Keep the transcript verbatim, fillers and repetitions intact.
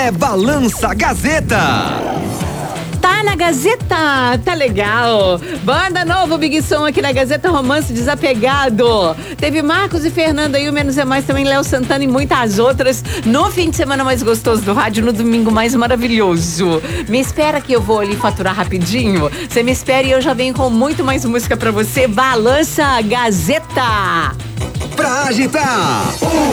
é Balança Gazeta. Tá na Gazeta, tá legal. Banda Novo Big Som aqui na Gazeta, Romance Desapegado. Teve Marcos e Fernanda aí, o Menos é Mais, também Léo Santana e muitas outras. No fim de semana mais gostoso do rádio, no domingo mais maravilhoso. Me espera que eu vou ali faturar rapidinho. Você me espera e eu já venho com muito mais música pra você. Balança Gazeta. Pra agitar.